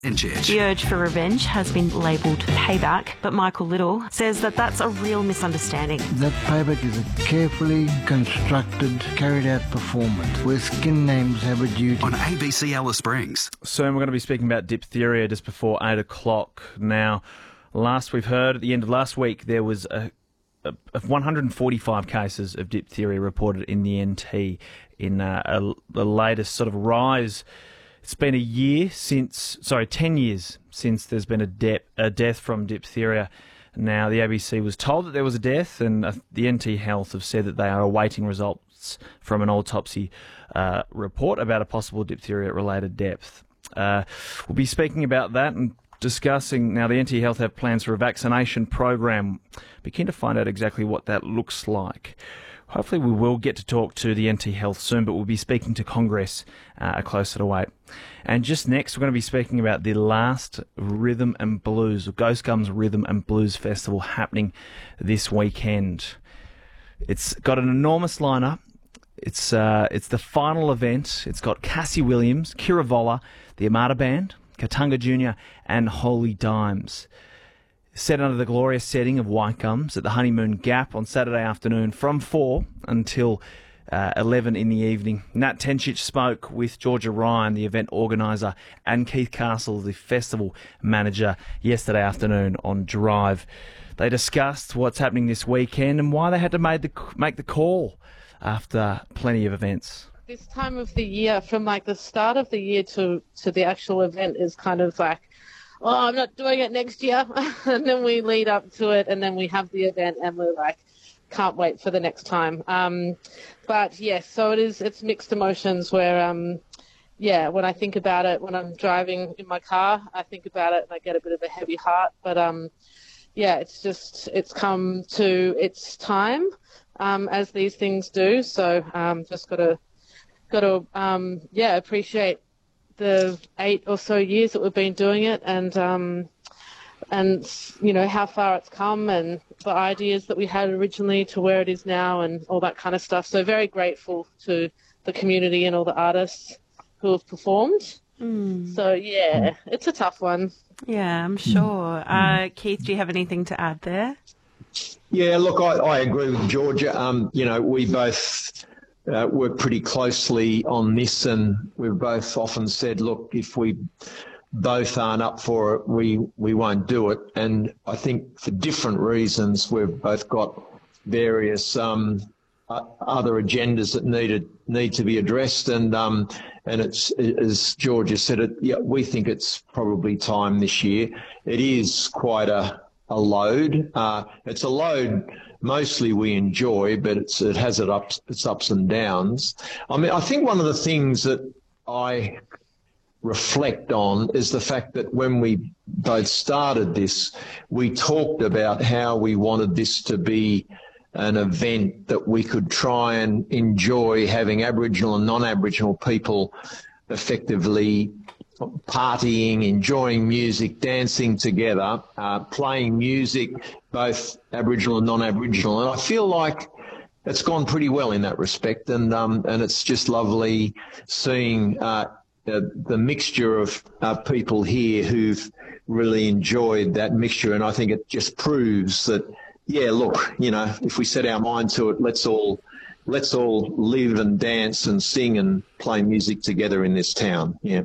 The urge for revenge has been labelled payback, but Michael Little says that that's a real misunderstanding. That payback is a carefully constructed, carried out performance where skin names have a duty. On ABC Alice Springs. Soon we're going to be speaking about diphtheria just before 8 o'clock. Now, last we've heard, at the end of last week, there was 145 cases of diphtheria reported in the NT in the latest sort of rise. It's been 10 years since there's been a death from diphtheria. Now, the ABC was told that there was a death, and the NT Health have said that they are awaiting results from an autopsy report about a possible diphtheria-related death. We'll be speaking about that and discussing. Now, the NT Health have plans for a vaccination program. Be keen to find out exactly what that looks like. Hopefully we will get to talk to the NT Health soon, but we'll be speaking to Congress closer to 8. And just next, we're going to be speaking about the last Rhythm and Blues, or Ghost Gums Rhythm and Blues Festival happening this weekend. It's got an enormous lineup. It's the final event. It's got Cassie Williams, Kira Voller, the Armada Band, Katanga Jr. and Holy Dimes. Set under the glorious setting of White Gums at the Honeymoon Gap on Saturday afternoon from 4 until 11 in the evening. Nat Tenchich spoke with Georgia Ryan, the event organiser, and Keith Castle, the festival manager, yesterday afternoon on Drive. They discussed what's happening this weekend and why they had to make the call after plenty of events. This time of the year, from like the start of the year to the actual event, is kind of like, oh, I'm not doing it next year. And then we lead up to it, and then we have the event, and we're like, can't wait for the next time. But yes, so it's mixed emotions where, when I think about it, when I'm driving in my car, I think about it and I get a bit of a heavy heart. But it's come to its time, as these things do. So just got to appreciate the 8 or so years that we've been doing it, and you know how far it's come, and the ideas that we had originally to where it is now, and all that kind of stuff. So very grateful to the community and all the artists who have performed. So yeah, it's a tough one. Yeah, I'm sure. Keith, do you have anything to add there? Yeah, look, I agree with Georgia. We both work pretty closely on this, and we've both often said, look, if we both aren't up for it, we won't do it. And I think for different reasons, we've both got various other agendas that need to be addressed. And it's, as Georgia said, we think it's probably time this year. It is quite a load. It's a load mostly we enjoy, but it has its ups and downs. I mean, I think one of the things that I reflect on is the fact that when we both started this, we talked about how we wanted this to be an event that we could try and enjoy, having Aboriginal and non-Aboriginal people effectively partying, enjoying music, dancing together, playing music, both Aboriginal and non-Aboriginal. And I feel like it's gone pretty well in that respect. And it's just lovely seeing the mixture of people here who've really enjoyed that mixture. And I think it just proves that, yeah, look, if we set our mind to it, let's all live and dance and sing and play music together in this town. Yeah.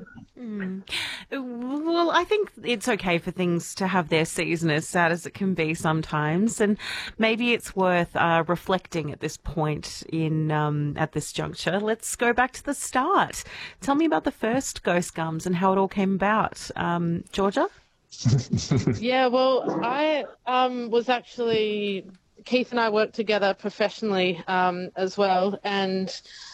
Well, I think it's okay for things to have their season, as sad as it can be sometimes, and maybe it's worth reflecting at this point at this juncture. Let's go back to the start. Tell me about the first Ghost Gums and how it all came about. Georgia? Yeah, well, I was actually, Keith and I worked together professionally as well, and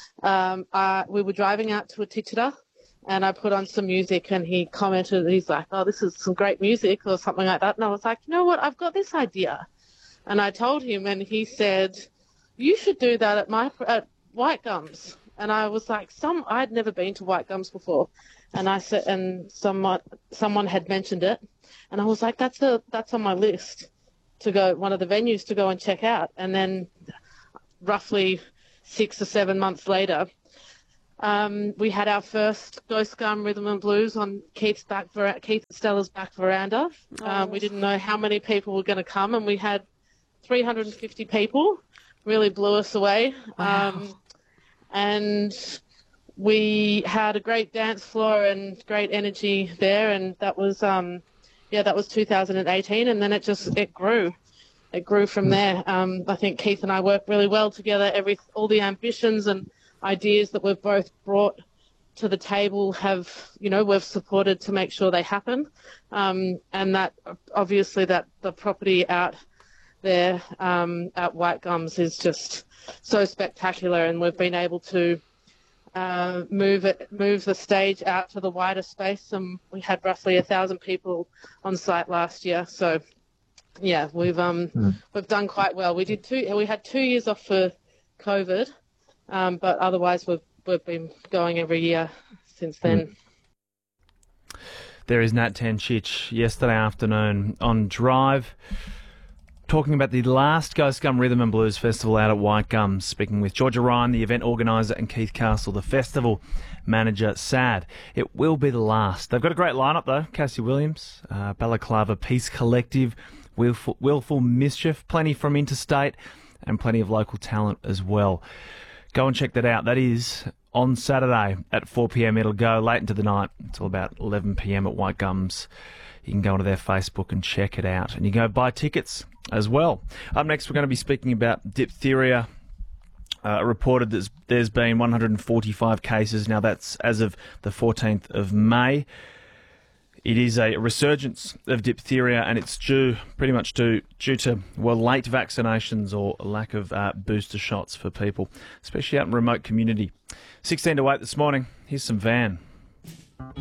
we were driving out to Atitira, and I put on some music, and he commented, he's like, oh, this is some great music or something like that. And I was like, you know what, I've got this idea. And I told him, and he said, you should do that at White Gums. And I was like, I'd never been to White Gums before. And I said, and someone had mentioned it. And I was like, that's on my list to go, one of the venues to go and check out. And then roughly 6 or 7 months later, We had our first Ghost Gum Rhythm and Blues on Keith and Stella's back veranda. We didn't know how many people were going to come, and we had 350 people. Really blew us away. Wow. And we had a great dance floor and great energy there, and that was 2018, and then it grew. It grew from there. I think Keith and I work really well together. All the ambitions and ideas that we've both brought to the table we've supported to make sure they happen. And that obviously that the property out there at White Gums is just so spectacular, and we've been able to move the stage out to the wider space, and we had roughly 1,000 people on site last year. So yeah, we've done quite well. We had 2 years off for COVID, but otherwise we've been going every year since then. There is Nat Tanchich yesterday afternoon on Drive, talking about the last Ghost Gum Rhythm and Blues Festival out at White Gums, speaking with Georgia Ryan, the event organiser, and Keith Castle, the festival manager. Sad it will be the last. They've got a great lineup though. Cassie Williams, Balaclava Peace Collective, Willful Mischief, plenty from interstate, and plenty of local talent as well. Go and check that out. That is on Saturday at 4 p.m. It'll go late into the night until about 11 p.m. at White Gums. You can go onto their Facebook and check it out. And you can go buy tickets as well. Up next, we're going to be speaking about diphtheria. Reported that there's been 145 cases. Now, that's as of the 14th of May. It is a resurgence of diphtheria, and it's pretty much due to, late vaccinations or a lack of booster shots for people, especially out in remote community. 16 to 8 this morning. Here's some Van.